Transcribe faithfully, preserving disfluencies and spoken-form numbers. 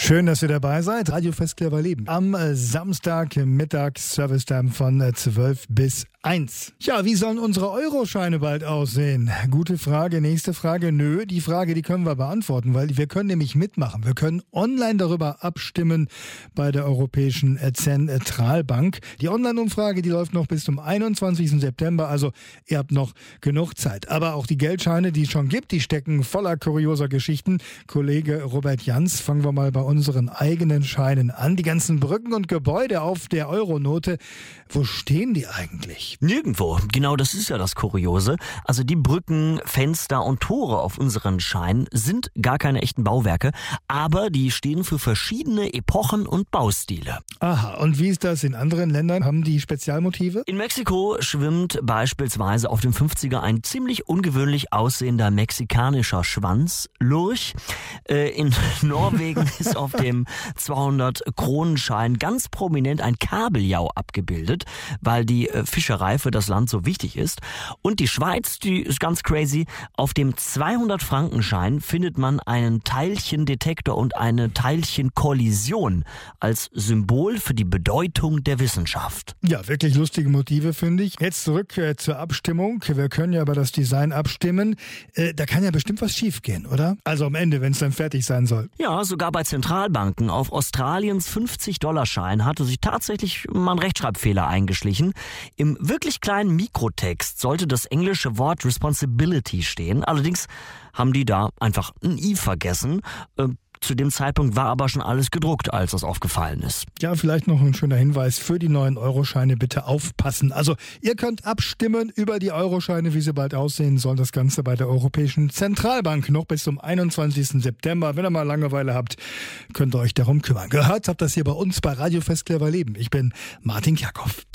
Schön, dass ihr dabei seid. Radio Fest Clever Leben. Am äh, Samstagmittag Service-Time von äh, zwölf bis eins. Ja, wie sollen unsere Euroscheine bald aussehen? Gute Frage. Nächste Frage. Nö, die Frage, die können wir beantworten, weil wir können nämlich mitmachen. Wir können online darüber abstimmen bei der Europäischen äh, Zentralbank. Die Online-Umfrage, die läuft noch bis zum einundzwanzigsten September, also ihr habt noch genug Zeit. Aber auch die Geldscheine, die es schon gibt, die stecken voller kurioser Geschichten. Kollege Robert Jans, fangen wir mal bei unseren eigenen Scheinen an. Die ganzen Brücken und Gebäude auf der Euronote, wo stehen die eigentlich? Nirgendwo. Genau, das ist ja das Kuriose. Also die Brücken, Fenster und Tore auf unseren Scheinen sind gar keine echten Bauwerke, aber die stehen für verschiedene Epochen und Baustile. Aha, und wie ist das in anderen Ländern? Haben die Spezialmotive? In Mexiko schwimmt beispielsweise auf dem fünfziger ein ziemlich ungewöhnlich aussehender mexikanischer Schwanz, Lurch. Äh, in Norwegen ist auf dem zweihundert-Kronenschein ganz prominent ein Kabeljau abgebildet, weil die äh, Fischerei für das Land so wichtig ist. Und die Schweiz, die ist ganz crazy. Auf dem zweihundert-Frankenschein findet man einen Teilchendetektor und eine Teilchenkollision als Symbol für die Bedeutung der Wissenschaft. Ja, wirklich lustige Motive, finde ich. Jetzt zurück äh, zur Abstimmung. Wir können ja über das Design abstimmen. Äh, da kann ja bestimmt was schiefgehen, oder? Also am Ende, wenn es dann fertig sein soll. Ja, sogar bei Zentralbanken. Auf Australiens fünfzig-Dollar-Schein hatte sich tatsächlich mal ein Rechtschreibfehler eingeschlichen. Im wirklich kleinen Mikrotext sollte das englische Wort Responsibility stehen. Allerdings haben die da einfach ein I vergessen. Äh, Zu dem Zeitpunkt war aber schon alles gedruckt, als das aufgefallen ist. Ja, vielleicht noch ein schöner Hinweis für die neuen Euroscheine. Bitte aufpassen. Also ihr könnt abstimmen über die Euroscheine, wie sie bald aussehen sollen. Das Ganze bei der Europäischen Zentralbank noch bis zum einundzwanzigsten September. Wenn ihr mal Langeweile habt, könnt ihr euch darum kümmern. Gehört habt das hier bei uns bei Radio Fest Clever Leben. Ich bin Martin Kerkhoff.